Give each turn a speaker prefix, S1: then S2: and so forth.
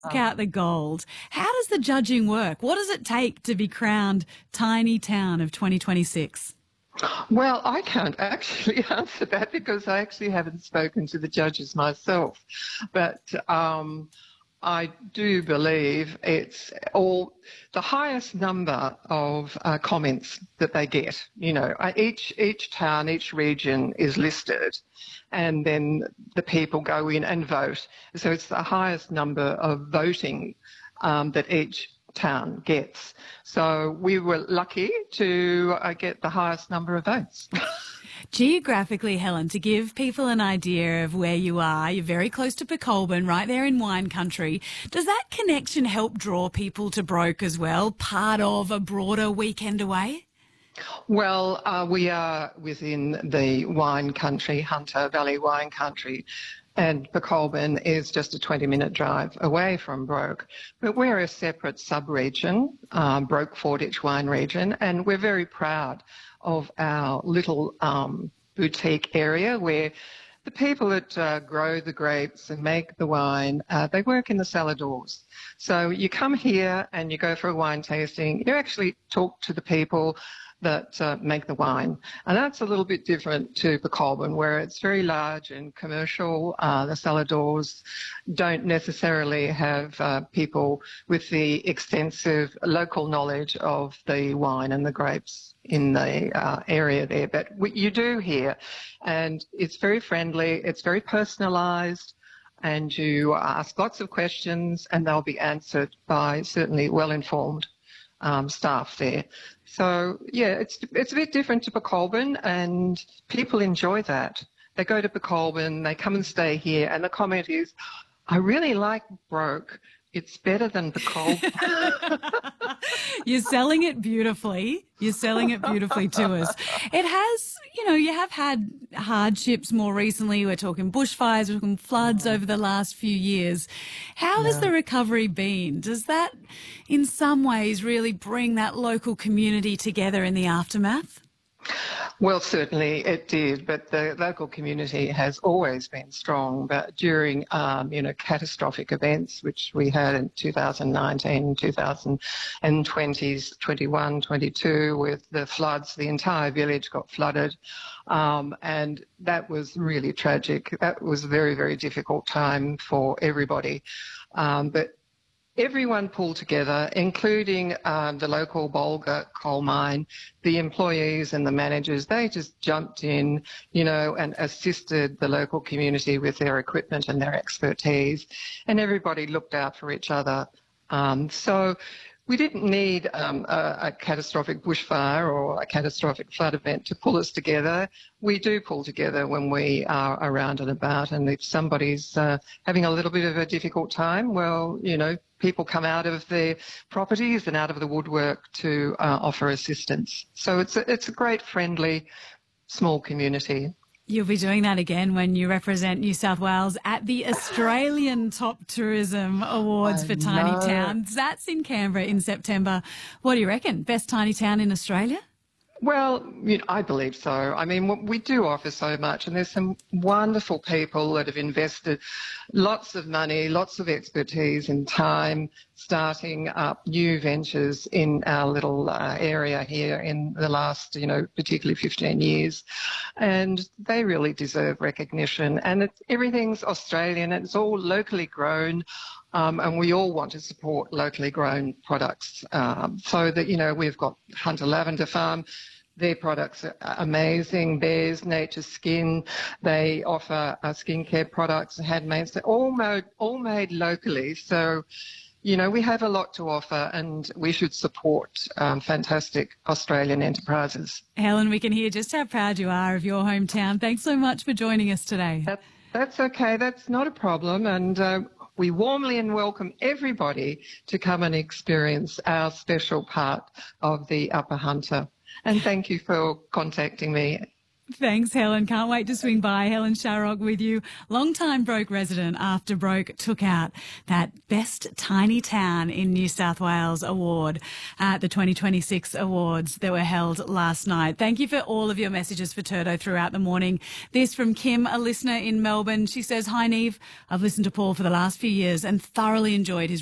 S1: out the gold. How does the judging work? What does it take to be crowned Tiny Town of 2026?
S2: Well, I can't actually answer that because I actually haven't spoken to the judges myself. But I do believe it's all the highest number of comments that they get. You know, each town, each region is listed, and then the people go in and vote. So it's the highest number of voting that each town gets. So we were lucky to get the highest number of votes.
S1: Geographically, Helen, to give people an idea of where you are, you're very close to Pecolbin, right there in wine country. Does that connection help draw people to Broke as well, part of a broader weekend away?
S2: Well, we are within the wine country, Hunter Valley wine country, and Pecolbin is just a 20-minute drive away from Broke. But we're a separate sub-region, Broke Forditch wine region, and we're very proud of our little boutique area where the people that grow the grapes and make the wine, they work in the cellar doors. So you come here and you go for a wine tasting, you actually talk to the people that make the wine. And that's a little bit different to Pecolbin, where it's very large and commercial. The cellar doors don't necessarily have people with the extensive local knowledge of the wine and the grapes in the area there. But you do here, and it's very friendly, it's very personalised, and you ask lots of questions and they'll be answered by certainly well-informed staff there. So, yeah, it's a bit different to Pecolbin, and people enjoy that. They go to Pecolbin, they come and stay here, and the comment is, I really like Broke. It's better than Pecolbin.
S1: You're selling it beautifully. You're selling it beautifully to us. It has, you know, you have had hardships more recently. We're talking bushfires, we're talking floods over the last few years. How has the recovery been? Does that, in some ways, really bring that local community together in the aftermath?
S2: Well, certainly it did, but the local community has always been strong. But during, catastrophic events, which we had in 2019, 2020, 21, 22, with the floods, the entire village got flooded, and that was really tragic. That was a very, very difficult time for everybody. But everyone pulled together, including the local Bulga coal mine, the employees and the managers. They just jumped in, and assisted the local community with their equipment and their expertise, and everybody looked out for each other. So we didn't need a catastrophic bushfire or a catastrophic flood event to pull us together. We do pull together when we are around and about, and if somebody's having a little bit of a difficult time, well, people come out of their properties and out of the woodwork to offer assistance. So it's a great, friendly, small community.
S1: You'll be doing that again when you represent New South Wales at the Australian Top Tourism Awards for Tiny Towns. That's in Canberra in September. What do you reckon? Best tiny town in Australia?
S2: Well, I believe so. I mean, we do offer so much, and there's some wonderful people that have invested lots of money, lots of expertise and time starting up new ventures in our little area here in the last, particularly 15 years. And they really deserve recognition. And everything's Australian, it's all locally grown. And we all want to support locally grown products. So that, we've got Hunter Lavender Farm. Their products are amazing. Bears, Nature's Skin. They offer skincare products, handmaids. They're all made locally. So, we have a lot to offer, and we should support fantastic Australian enterprises.
S1: Helen, we can hear just how proud you are of your hometown. Thanks so much for joining us today.
S2: That's okay. That's not a problem. And we warmly and welcome everybody to come and experience our special part of the Upper Hunter. And thank you for contacting me.
S1: Thanks, Helen. Can't wait to swing by. Helen Sharrock with you, long-time Broke resident after Broke took out that Best Tiny Town in New South Wales award at the 2026 awards that were held last night. Thank you for all of your messages for Turdo throughout the morning. This from Kim, a listener in Melbourne. She says, "Hi, Neve. I've listened to Paul for the last few years and thoroughly enjoyed his